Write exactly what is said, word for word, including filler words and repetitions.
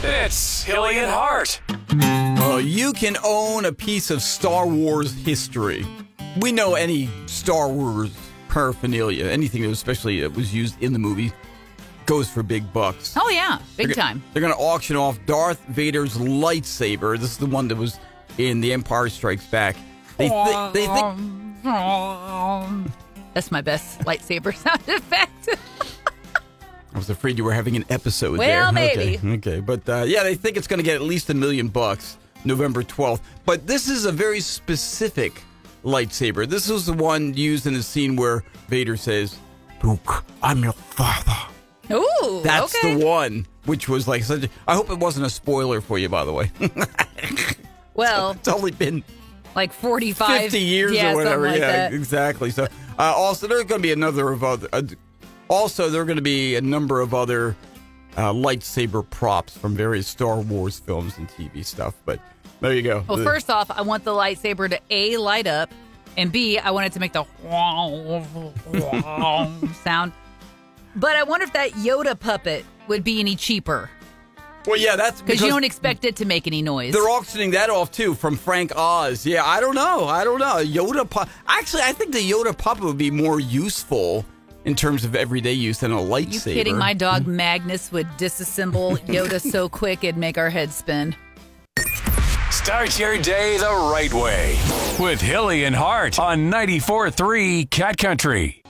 It's Hilly and Hart. Uh, you can own a piece of Star Wars history. We know any Star Wars paraphernalia, anything that especially that was used in the movie, goes for big bucks. Oh, yeah. Big they're, time. They're going to auction off Darth Vader's lightsaber. This is the one that was in The Empire Strikes Back. They, th- they think... That's my best lightsaber sound effect. I was afraid you were having an episode well, there. Well, maybe. Okay, okay. But uh, yeah, they think it's going to get at least a million bucks November twelfth. But this is a very specific lightsaber. This was the one used in the scene where Vader says, "Luke, I'm your father." Ooh, That's okay. the one, which was like such a, I hope it wasn't a spoiler for you, by the way. Well, it's only been like forty-five fifty years yeah, or whatever. Like yeah, that. exactly. So, uh, also, there's going to be another of other. Uh, also, there are going to be a number of other uh, lightsaber props from various Star Wars films and T V stuff. But there you go. Well, The- first off, I want the lightsaber to A, light up, and B, I want it to make the sound. But I wonder if that Yoda puppet would be any cheaper. well, yeah, that's Because you don't expect it to make any noise. They're auctioning that off too from Frank Oz. Yeah, I don't know. I don't know. A Yoda puppet. Actually, I think the Yoda puppet would be more useful in terms of everyday use than a lightsaber. You kidding? My dog Magnus would disassemble Yoda so quick it'd make our heads spin. Start your day the right way with Hilly and Hart on ninety-four point three Cat Country.